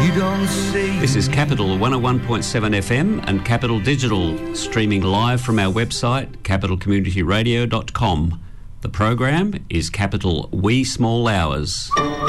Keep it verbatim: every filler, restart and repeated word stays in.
You don't say. This is Capital one oh one point seven F M and Capital Digital, streaming live from our website, capital community radio dot com. The program is Capital Wee Small Hours.